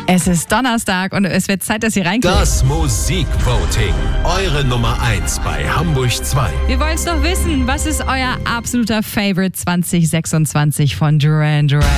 Es ist Donnerstag und es wird Zeit, dass ihr reinklickt. Das Musikvoting. Eure Nummer 1 bei Hamburg 2. Wir wollen es doch wissen. Was ist euer absoluter Favorite 2026 von Duran Duran?